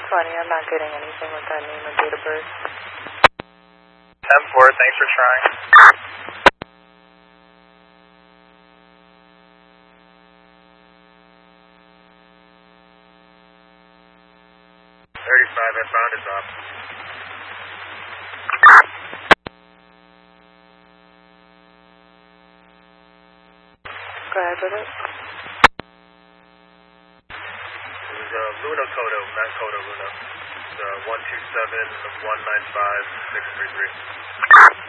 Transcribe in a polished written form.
funny. I'm not getting anything with that name or date of birth. 10-4, thanks for trying. 35, I found his op. Go ahead with it. It was Luna Kodo, not Kodo Luna. It's 127-195-633.